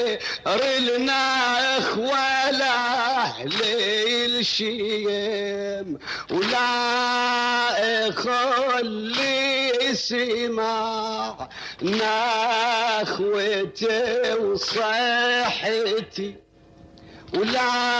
رلنا ولا ليل شيم ولا خلي سماع نخوتي وصيحتي ولا